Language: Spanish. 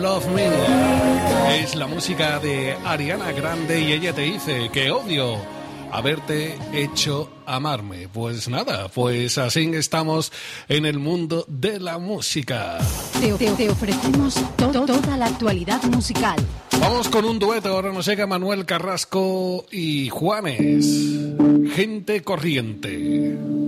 Love Me es la música de Ariana Grande y ella te dice que odio haberte hecho amarme. Pues nada, pues así estamos en el mundo de la música. Te ofrecemos toda la actualidad musical. Vamos con un dueto, ahora nos llega Manuel Carrasco y Juanes, Gente Corriente.